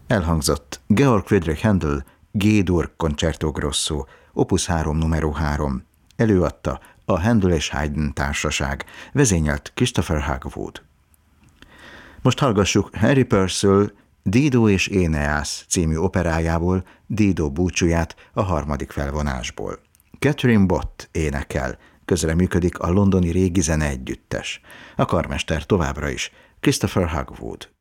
Elhangzott Georg Friedrich Händel G-dur Concerto Grosso, Opus 3 nr. 3. Előadta a Händel és Haydn Társaság, vezényelt Christopher Hogwood. Most hallgassuk Harry Purcell Dido és Éneász című operájából Dido búcsúját a harmadik felvonásból. Catherine Bott énekel, közreműködik a londoni régi zene együttes. A karmester továbbra is Christopher Hogwood.